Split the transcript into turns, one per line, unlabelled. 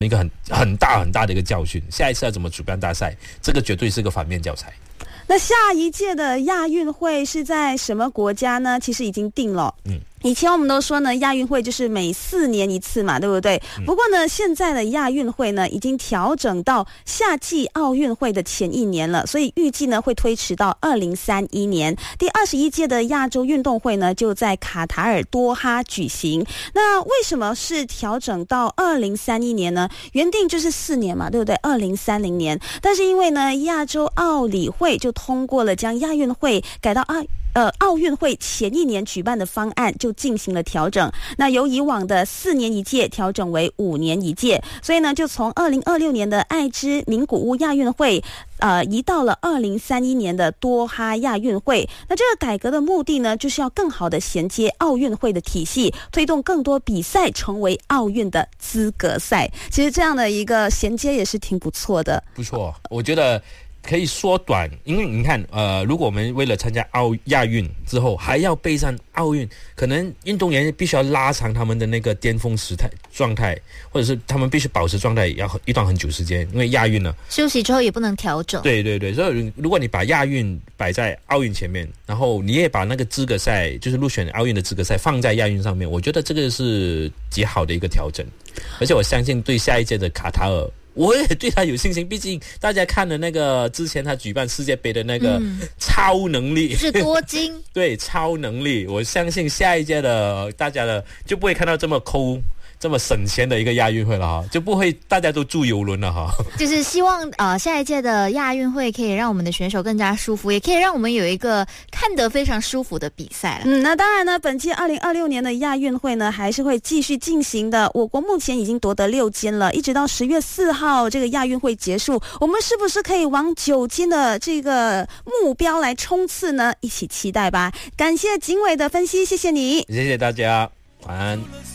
一个很大的一个教训。下一次要怎么主办大赛，这个绝对是个反面教材。
那下一届的亚运会是在什么国家呢？其实已经定了。以前我们都说呢，亚运会就是每4年一次嘛，对不对？不过呢，现在的亚运会呢，已经调整到夏季奥运会的前一年了，所以预计呢会推迟到2031年。第21届的亚洲运动会呢，就在卡塔尔多哈举行。那为什么是调整到2031年呢？原定就是4年嘛，对不对？2030年，但是因为呢，亚洲奥理会就通过了将亚运会改到奥运会前一年举办的方案，就进行了调整。那由以往的4年一届调整为5年一届，所以呢，就从2026年的爱知名古屋亚运会移到了2031年的多哈亚运会。那这个改革的目的呢，就是要更好的衔接奥运会的体系，推动更多比赛成为奥运的资格赛。其实这样的一个衔接也是挺不错的。
不错，我觉得可以缩短，因为你看，如果我们为了参加亚运之后还要备战奥运，可能运动员必须要拉长他们的那个巅峰状态，或者是他们必须保持状态要一段很久时间，因为亚运呢
休息之后也不能调整。
对，所以如果你把亚运摆在奥运前面，然后你也把那个资格赛，就是入选奥运的资格赛放在亚运上面，我觉得这个是极好的一个调整。而且我相信对下一届的卡塔尔，我也对他有信心，毕竟大家看了那个之前他举办世界杯的那个超能力，
是多金
对，超能力，我相信下一届的大家的就不会看到这么抠这么省钱的一个亚运会了哈，就不会大家都住邮轮了哈。
就是希望下一届的亚运会可以让我们的选手更加舒服，也可以让我们有一个看得非常舒服的比赛了。
那当然呢，本届2026年的亚运会呢还是会继续进行的。我国目前已经夺得6金了，一直到10月4号这个亚运会结束，我们是不是可以往9金的这个目标来冲刺呢？一起期待吧。感谢景伟的分析，谢谢你，
谢谢大家，晚安。